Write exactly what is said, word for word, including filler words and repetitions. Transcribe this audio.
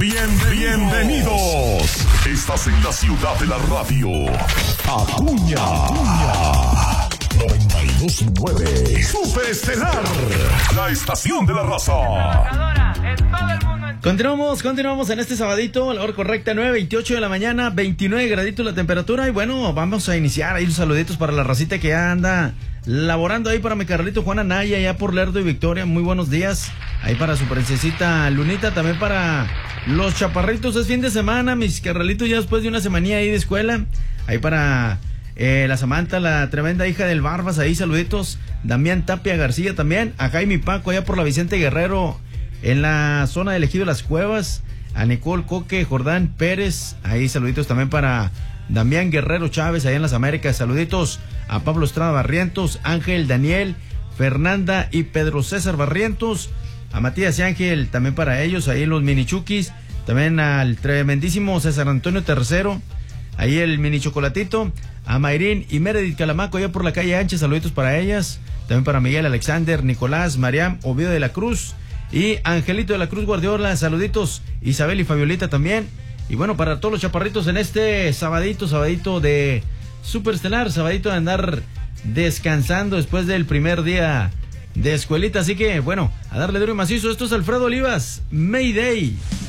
Bien, bienvenidos. Estás en la ciudad de la radio. Acuña. Acuña. noventa y dos punto nueve. Superestelar. La estación de la raza. Continuamos, continuamos en este sabadito, la hora correcta, nueve veintiocho de la mañana, veintinueve graditos la temperatura. Y bueno, vamos a iniciar ahí los saluditos para la racita que ya anda laborando ahí, para mi carnalito Juan Anaya, ya por Lerdo y Victoria. Muy buenos días. Ahí para su princesita Lunita, también para los chaparritos. Es fin de semana, mis carnalitos, ya después de una semanía ahí de escuela. Ahí para eh, la Samantha, la tremenda hija del Barbas, ahí saluditos. Damián Tapia García también. A Jaime Paco, allá por la Vicente Guerrero, en la zona de Ejido Las Cuevas. A Nicole Coque, Jordán Pérez, ahí saluditos también para Damián Guerrero Chávez, allá en las Américas. Saluditos a Pablo Estrada Barrientos, Ángel Daniel, Fernanda y Pedro César Barrientos. A Matías y Ángel, también para ellos, ahí en los Minichukis. También al tremendísimo César Antonio Tercero, ahí el Mini Chocolatito. A Mayrín y Meredith Calamaco, allá por la calle Ancha, saluditos para ellas. También para Miguel Alexander, Nicolás, Mariam, Oviedo de la Cruz y Angelito de la Cruz Guardiola, saluditos. Isabel y Fabiolita también. Y bueno, para todos los chaparritos en este sabadito, sabadito de Superestelar, sabadito de andar descansando después del primer día de escuelita. Así que bueno, a darle duro y macizo. Esto es Alfredo Olivas, Mayday.